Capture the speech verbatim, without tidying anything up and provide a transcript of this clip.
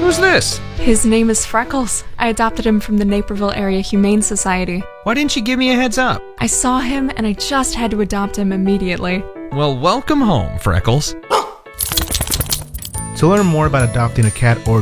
Who's this? His name is Freckles. I adopted him from the Naperville Area Humane Society. Why didn't you give me a heads up? I saw him and I just had to adopt him immediately. Well, welcome home, Freckles. To learn more about adopting a cat or